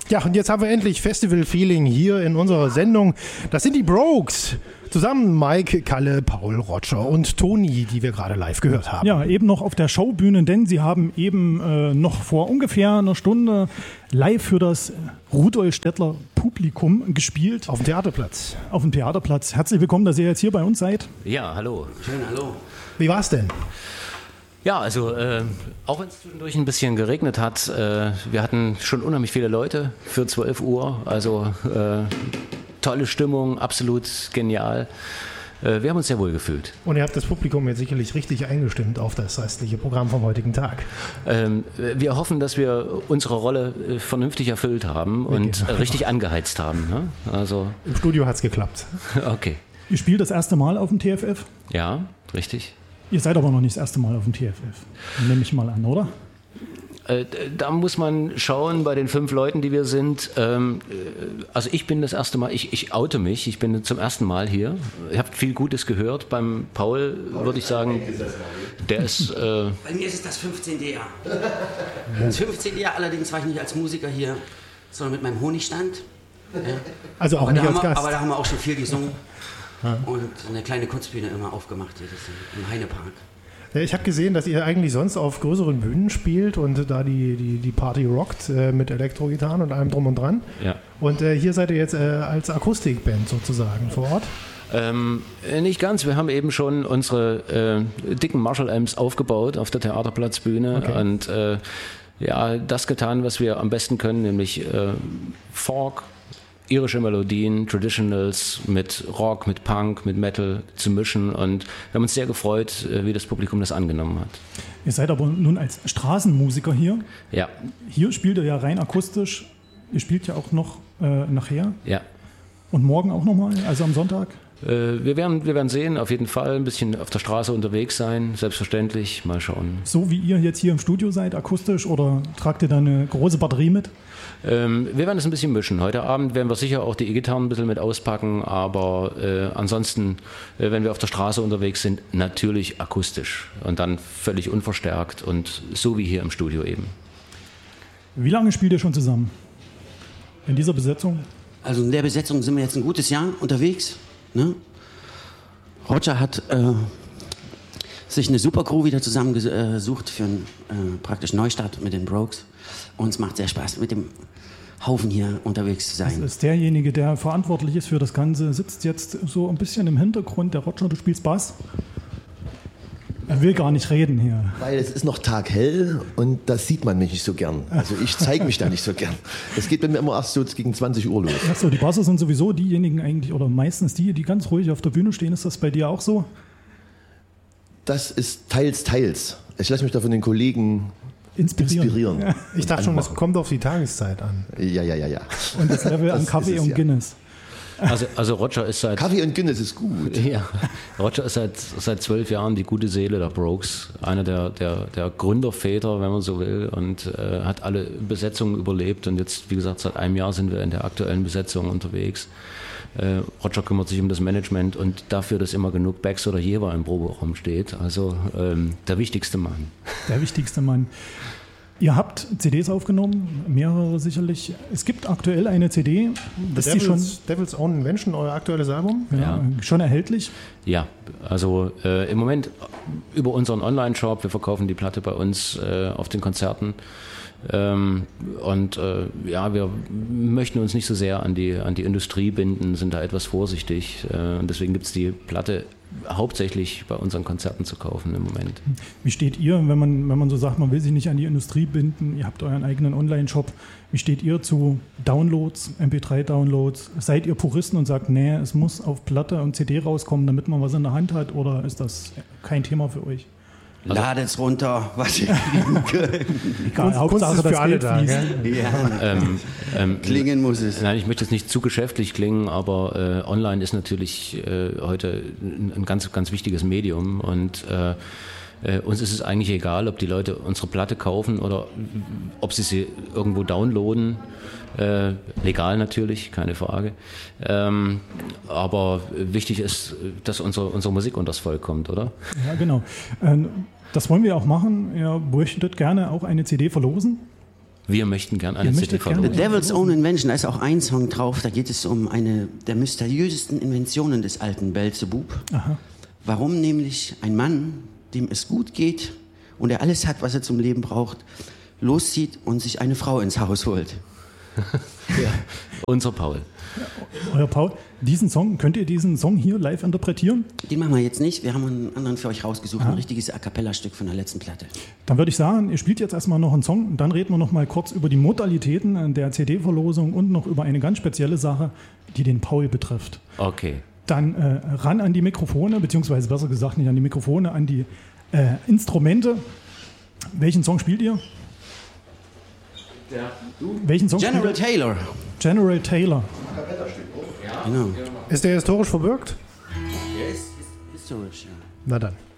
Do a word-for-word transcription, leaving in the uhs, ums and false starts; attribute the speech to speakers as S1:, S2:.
S1: Ja, und jetzt haben wir endlich Festival-Feeling hier in unserer Sendung. Das sind die Brokes. Zusammen Mike, Kalle, Paul, Roger und Toni, die wir gerade live gehört haben.
S2: Ja, eben noch auf der Showbühne, denn sie haben eben äh, noch vor ungefähr einer Stunde live für das Rudolstädtler Publikum gespielt.
S1: Auf dem Theaterplatz.
S2: Auf dem Theaterplatz. Herzlich willkommen, dass ihr jetzt hier bei uns seid.
S3: Ja, hallo.
S4: Schön, hallo.
S1: Wie war's denn?
S3: Ja, also äh, auch wenn es zwischendurch ein bisschen geregnet hat, äh, wir hatten schon unheimlich viele Leute für zwölf Uhr, also äh, tolle Stimmung, absolut genial. Äh, wir haben uns sehr wohl gefühlt.
S1: Und ihr habt das Publikum jetzt sicherlich richtig eingestimmt auf das restliche Programm vom heutigen Tag.
S3: Ähm, wir hoffen, dass wir unsere Rolle äh, vernünftig erfüllt haben und äh, richtig angeheizt haben. Ne? Also
S1: im Studio hat's geklappt.
S3: Okay.
S2: Ihr spielt das erste Mal auf dem T F F?
S3: Ja, richtig.
S2: Ihr seid aber noch nicht das erste Mal auf dem T F F, nehme ich mal an, oder?
S3: Äh, da muss man schauen bei den fünf Leuten, die wir sind. Ähm, also ich bin das erste Mal, ich, ich oute mich, ich bin zum ersten Mal hier. Ich habe viel Gutes gehört. Beim Paul würde ich sagen, der ist... Äh
S4: bei mir ist es das fünfzehnte Jahr. Das fünfzehnte Jahr, allerdings war ich nicht als Musiker hier, sondern mit meinem Honigstand. Ja.
S1: Also auch
S4: aber
S1: nicht als
S4: wir,
S1: Gast.
S4: Aber da haben wir auch schon viel gesungen. Und eine kleine Kunstbühne immer aufgemacht hier, das ist im Heinepark.
S1: Ja, ich habe gesehen, dass ihr eigentlich sonst auf größeren Bühnen spielt und da die, die, die Party rockt äh, mit Elektrogitarren und allem drum und dran.
S3: Ja.
S1: Und äh, hier seid ihr jetzt äh, als Akustikband sozusagen vor Ort.
S3: Ähm, nicht ganz. Wir haben eben schon unsere äh, dicken Marshall-Amps aufgebaut auf der Theaterplatzbühne
S1: Okay.
S3: und äh, ja, das getan, was wir am besten können, nämlich äh, Folk, irische Melodien, Traditionals mit Rock, mit Punk, mit Metal zu mischen und wir haben uns sehr gefreut, wie das Publikum das angenommen hat.
S2: Ihr seid aber nun als Straßenmusiker hier.
S3: Ja.
S2: Hier spielt ihr ja rein akustisch. Ihr spielt ja auch noch äh, nachher.
S3: Ja.
S2: Und morgen auch nochmal, also am Sonntag?
S3: Äh, wir, werden, wir werden sehen, auf jeden Fall ein bisschen auf der Straße unterwegs sein, selbstverständlich, mal schauen.
S2: So wie ihr jetzt hier im Studio seid, akustisch, oder tragt ihr da eine große Batterie mit?
S3: Ähm, wir werden es ein bisschen mischen. Heute Abend werden wir sicher auch die E-Gitarren ein bisschen mit auspacken, aber äh, ansonsten, äh, wenn wir auf der Straße unterwegs sind, natürlich akustisch und dann völlig unverstärkt und so wie hier im Studio eben.
S2: Wie lange spielt ihr schon zusammen? In dieser Besetzung?
S4: Also in der Besetzung sind wir jetzt ein gutes Jahr unterwegs. Ne? Roger hat äh, sich eine super Crew wieder zusammengesucht für einen äh, praktisch Neustart mit den Brokes. Und es macht sehr Spaß, mit dem Haufen hier unterwegs zu sein.
S2: Das ist derjenige, der verantwortlich ist für das Ganze, sitzt jetzt so ein bisschen im Hintergrund. Der Roger, du spielst Bass. Er will gar nicht reden hier.
S5: Weil es ist noch taghell und das sieht man mich nicht so gern. Also ich zeige mich da nicht so gern. Es geht bei mir immer erst so gegen zwanzig Uhr los.
S2: Achso, die Basser sind sowieso diejenigen eigentlich, oder meistens die, die ganz ruhig auf der Bühne stehen. Ist das bei dir auch so?
S5: Das ist teils, teils. Ich lasse mich da von den Kollegen
S2: inspirieren.
S5: inspirieren
S2: Ja.
S1: Ich dachte schon, das kommt auf die Tageszeit an.
S5: Ja, ja, ja, ja.
S2: Und das Level an
S5: Das
S2: Kaffee
S5: ist es,
S2: und
S5: ja.
S2: Guinness.
S3: Also, also Roger ist seit...
S5: Kaffee und Guinness ist gut.
S3: Ja, Roger ist seit, seit zwölf Jahren die gute Seele der Brokes, einer der, der, der Gründerväter, wenn man so will, und äh, hat alle Besetzungen überlebt. Und jetzt, wie gesagt, seit einem Jahr sind wir in der aktuellen Besetzung unterwegs. Äh, Roger kümmert sich um das Management und dafür, dass immer genug Bags oder Jever im Proberaum steht. Also ähm, der wichtigste Mann.
S2: Der wichtigste Mann. Ihr habt C Ds aufgenommen, mehrere sicherlich. Es gibt aktuell eine C D.
S1: Das
S2: Ist die schon,
S1: Devil's, Devil's Own Invention, euer aktuelles Album?
S2: ja,
S3: Ja.
S2: schon erhältlich?
S3: Ja, also äh, im Moment über unseren Online-Shop, wir verkaufen die Platte bei uns äh, auf den Konzerten. Ähm, und äh, ja, wir möchten uns nicht so sehr an die, an die Industrie binden, sind da etwas vorsichtig. Äh, und deswegen gibt es die Platte hauptsächlich bei unseren Konzerten zu kaufen im Moment.
S2: Wie steht ihr, wenn man, wenn man so sagt, man will sich nicht an die Industrie binden, ihr habt euren eigenen Online-Shop, wie steht ihr zu Downloads, M P drei Downloads? Seid ihr Puristen und sagt, nee, es muss auf Platte und C D rauskommen, damit man was in der Hand hat, oder ist das kein Thema für euch?
S4: Also, Ladet's runter, was ihr kriegen könnt.
S2: Egal,
S1: Kunst
S2: Hauptsache,
S1: ist für
S2: das
S1: alle
S2: Geld
S1: da,
S2: fließt.
S1: gell?
S4: Ja.
S3: Ähm, ähm,
S4: Klingen muss es.
S3: Nein, ich möchte jetzt nicht zu geschäftlich klingen, aber äh, online ist natürlich äh, heute ein, ein ganz, ganz wichtiges Medium und äh, äh, uns ist es eigentlich egal, ob die Leute unsere Platte kaufen oder ob sie sie irgendwo downloaden. Äh, legal natürlich, keine Frage. Ähm, aber wichtig ist, dass unsere, unsere Musik unters Volk kommt, oder?
S2: Ja, genau. Ähm, das wollen wir auch machen. Ihr möchtet gerne auch eine C D verlosen.
S3: Wir möchten gern eine
S2: Ihr
S3: C D
S2: möchtet
S3: verlosen.
S2: gerne-
S4: The Devil's Own Invention, da ist auch ein Song drauf, da geht es um eine der mysteriösesten Inventionen des alten Belzebub.
S2: Aha.
S4: Warum nämlich ein Mann, dem es gut geht und er alles hat, was er zum Leben braucht, loszieht und sich eine Frau ins Haus holt.
S3: Unser Paul.
S2: Euer Paul, diesen Song, könnt ihr diesen Song hier live interpretieren?
S4: Den machen wir jetzt nicht, wir haben einen anderen für euch rausgesucht, ein richtiges A Cappella-Stück von der letzten Platte.
S2: Dann würde ich sagen, ihr spielt jetzt erstmal noch einen Song und dann reden wir noch mal kurz über die Modalitäten der C D-Verlosung und noch über eine ganz spezielle Sache, die den Paul betrifft.
S3: Okay.
S2: Dann äh, ran an die Mikrofone, beziehungsweise besser gesagt nicht an die Mikrofone, an die äh, Instrumente. Welchen Song spielt ihr? Welchen Song
S4: General
S2: spielt
S4: Taylor.
S2: ihr? General Taylor.
S4: Genau.
S1: Ist der historisch verbürgt?
S4: Der ist, ist historisch, ja.
S1: Na dann.